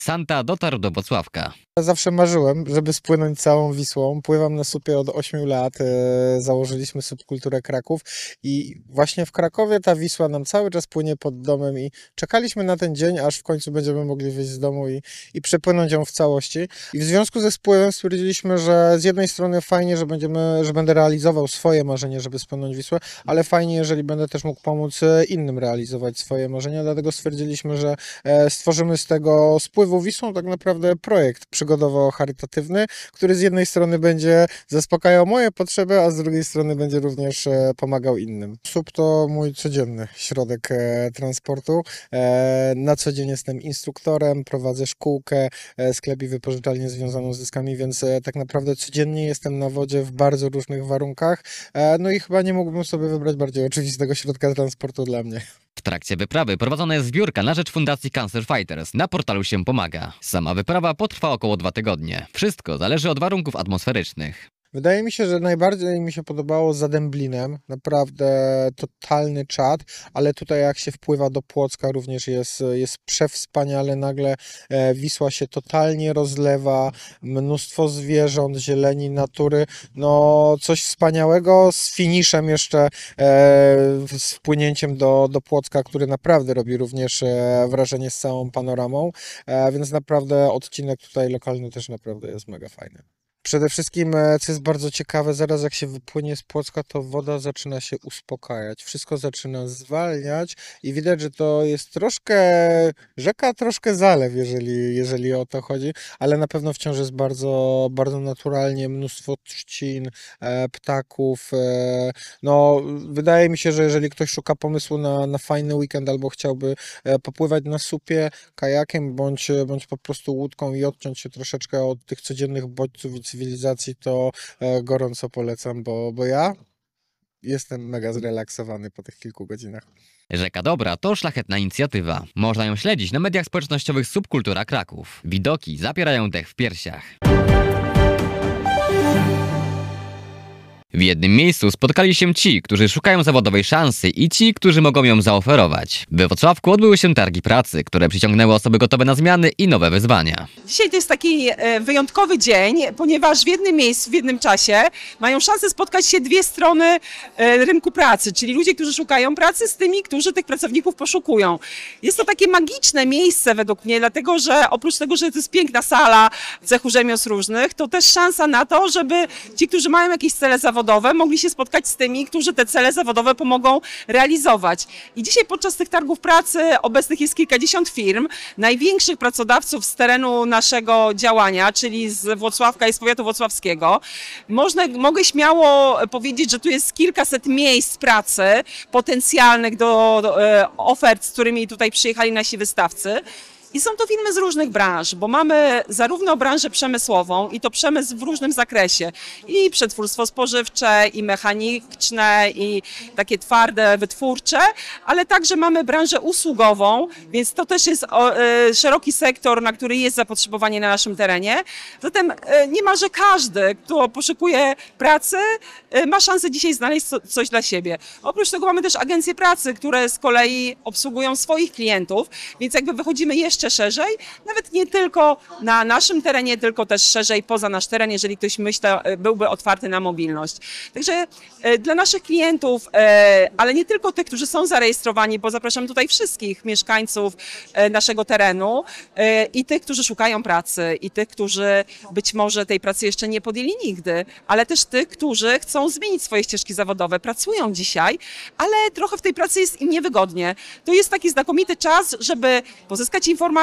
Santa dotarł do Włocławka. Zawsze marzyłem, żeby spłynąć całą Wisłą. Pływam na supie od 8 lat. Założyliśmy Subkulturę Kraków i właśnie w Krakowie ta Wisła nam cały czas płynie pod domem i czekaliśmy na ten dzień, aż w końcu będziemy mogli wyjść z domu i przepłynąć ją w całości. I w związku ze spływem stwierdziliśmy, że z jednej strony fajnie, że będę realizował swoje marzenie, żeby spłynąć Wisłę, ale fajnie, jeżeli będę też mógł pomóc innym realizować swoje marzenia. Dlatego stwierdziliśmy, że stworzymy z tego spływu Wisłą tak naprawdę projekt przygodowo-charytatywny, który z jednej strony będzie zaspokajał moje potrzeby, a z drugiej strony będzie również pomagał innym. SUP to mój codzienny środek transportu. Na co dzień jestem instruktorem, prowadzę szkółkę, sklep i wypożyczalnię związaną z dyskami, więc tak naprawdę codziennie jestem na wodzie w bardzo różnych warunkach. No i chyba nie mógłbym sobie wybrać bardziej oczywistego środka transportu dla mnie. W trakcie wyprawy prowadzona jest zbiórka na rzecz Fundacji Cancer Fighters. Na portalu się pomaga. Sama wyprawa potrwa około 2 tygodnie. Wszystko zależy od warunków atmosferycznych. Wydaje mi się, że najbardziej mi się podobało za Dęblinem. Naprawdę totalny czad, ale tutaj jak się wpływa do Płocka również jest przewspaniale. Nagle Wisła się totalnie rozlewa, mnóstwo zwierząt, zieleni, natury. No coś wspaniałego z finiszem jeszcze, z wpłynięciem do Płocka, który naprawdę robi również wrażenie z całą panoramą. Więc naprawdę odcinek tutaj lokalny też naprawdę jest mega fajny. Przede wszystkim, co jest bardzo ciekawe, zaraz jak się wypłynie z Płocka, to woda zaczyna się uspokajać, wszystko zaczyna zwalniać i widać, że to jest troszkę rzeka, troszkę zalew, jeżeli o to chodzi, ale na pewno wciąż jest bardzo, bardzo naturalnie, mnóstwo trzcin, ptaków. No, wydaje mi się, że jeżeli ktoś szuka pomysłu na fajny weekend albo chciałby popływać na supie kajakiem bądź po prostu łódką i odciąć się troszeczkę od tych codziennych bodźców i cywilizacji, to gorąco polecam, bo ja jestem mega zrelaksowany po tych kilku godzinach. Rzeka Dobra to szlachetna inicjatywa. Można ją śledzić na mediach społecznościowych Subkultura Kraków. Widoki zapierają dech w piersiach. W jednym miejscu spotkali się ci, którzy szukają zawodowej szansy i ci, którzy mogą ją zaoferować. We Włocławku odbyły się targi pracy, które przyciągnęły osoby gotowe na zmiany i nowe wyzwania. Dzisiaj to jest taki wyjątkowy dzień, ponieważ w jednym miejscu, w jednym czasie mają szansę spotkać się dwie strony rynku pracy, czyli ludzie, którzy szukają pracy z tymi, którzy tych pracowników poszukują. Jest to takie magiczne miejsce według mnie, dlatego że oprócz tego, że to jest piękna sala cechu rzemiosł różnych, to też szansa na to, żeby ci, którzy mają jakieś cele zawodowe, mogli się spotkać z tymi, którzy te cele zawodowe pomogą realizować. I dzisiaj podczas tych targów pracy obecnych jest kilkadziesiąt firm, największych pracodawców z terenu naszego działania, czyli z Włocławka i z powiatu włocławskiego. Mogę śmiało powiedzieć, że tu jest kilkaset miejsc pracy potencjalnych do ofert, z którymi tutaj przyjechali nasi wystawcy. I są to firmy z różnych branż, bo mamy zarówno branżę przemysłową i to przemysł w różnym zakresie. I przetwórstwo spożywcze, i mechaniczne, i takie twarde, wytwórcze, ale także mamy branżę usługową, więc to też jest szeroki sektor, na który jest zapotrzebowanie na naszym terenie. Zatem niemalże każdy, kto poszukuje pracy, ma szansę dzisiaj znaleźć coś dla siebie. Oprócz tego mamy też agencje pracy, które z kolei obsługują swoich klientów, więc jakby wychodzimy jeszcze szerzej, nawet nie tylko na naszym terenie, tylko też szerzej poza nasz teren, jeżeli ktoś byłby otwarty na mobilność. Także dla naszych klientów, ale nie tylko tych, którzy są zarejestrowani, bo zapraszam tutaj wszystkich mieszkańców naszego terenu i tych, którzy szukają pracy i tych, którzy być może tej pracy jeszcze nie podjęli nigdy, ale też tych, którzy chcą zmienić swoje ścieżki zawodowe, pracują dzisiaj, ale trochę w tej pracy jest im niewygodnie. To jest taki znakomity czas, żeby pozyskać informacje,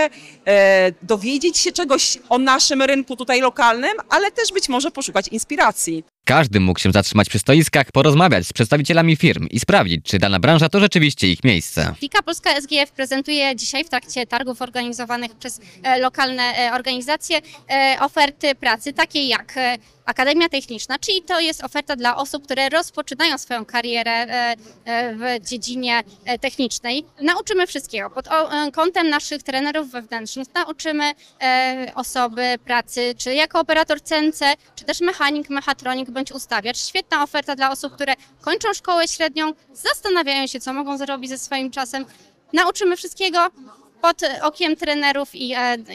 dowiedzieć się czegoś o naszym rynku tutaj lokalnym, ale też być może poszukać inspiracji. Każdy mógł się zatrzymać przy stoiskach, porozmawiać z przedstawicielami firm i sprawdzić, czy dana branża to rzeczywiście ich miejsce. Wika Polska SGF prezentuje dzisiaj w trakcie targów organizowanych przez lokalne organizacje oferty pracy, takie jak Akademia Techniczna, czyli to jest oferta dla osób, które rozpoczynają swoją karierę w dziedzinie technicznej. Nauczymy wszystkiego. Pod kątem naszych trenerów wewnętrznych nauczymy osoby pracy, czy jako operator CNC, czy też mechanik, mechatronik bądź ustawiacz. Świetna oferta dla osób, które kończą szkołę średnią, zastanawiają się, co mogą zrobić ze swoim czasem. Nauczymy wszystkiego pod okiem trenerów